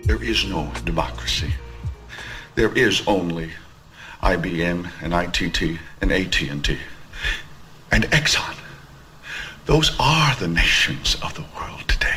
There is no democracy. There is only IBM and ITT and AT&T and Exxon. Those are the nations of the world today.